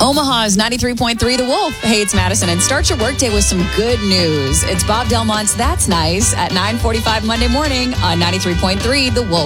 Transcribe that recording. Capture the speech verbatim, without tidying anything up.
Omaha's ninety-three point three The Wolf. Hey, it's Madison, and start your workday with some good news. It's Bob Delmont's That's Nice at nine forty-five Monday morning on ninety-three point three The Wolf.